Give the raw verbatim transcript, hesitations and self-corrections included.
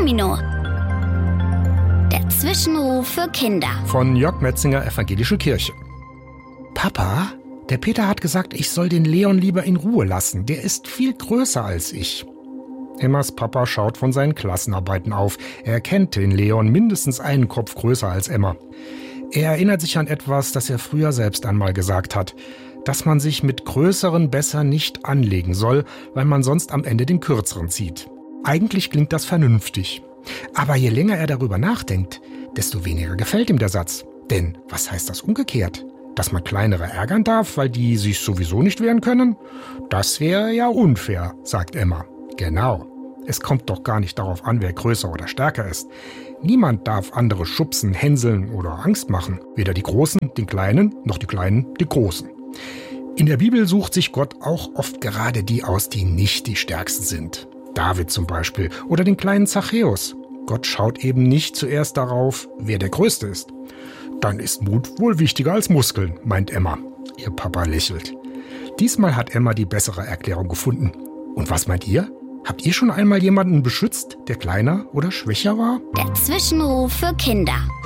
Domino. Der Zwischenruf für Kinder. Von Jörg Metzinger, Evangelische Kirche. Papa, der Peter hat gesagt, ich soll den Leon lieber in Ruhe lassen. Der ist viel größer als ich. Emmas Papa schaut von seinen Klassenarbeiten auf. Er kennt den Leon mindestens einen Kopf größer als Emma. Er erinnert sich an etwas, das er früher selbst einmal gesagt hat. Dass man sich mit Größeren besser nicht anlegen soll, weil man sonst am Ende den Kürzeren zieht. Eigentlich klingt das vernünftig. Aber je länger er darüber nachdenkt, desto weniger gefällt ihm der Satz. Denn was heißt das umgekehrt? Dass man Kleinere ärgern darf, weil die sich sowieso nicht wehren können? Das wäre ja unfair, sagt Emma. Genau. Es kommt doch gar nicht darauf an, wer größer oder stärker ist. Niemand darf andere schubsen, hänseln oder Angst machen. Weder die Großen den Kleinen, noch die Kleinen die Großen. In der Bibel sucht sich Gott auch oft gerade die aus, die nicht die Stärksten sind. David zum Beispiel oder den kleinen Zachäus. Gott schaut eben nicht zuerst darauf, wer der Größte ist. Dann ist Mut wohl wichtiger als Muskeln, meint Emma. Ihr Papa lächelt. Diesmal hat Emma die bessere Erklärung gefunden. Und was meint ihr? Habt ihr schon einmal jemanden beschützt, der kleiner oder schwächer war? Der Zwischenruf für Kinder.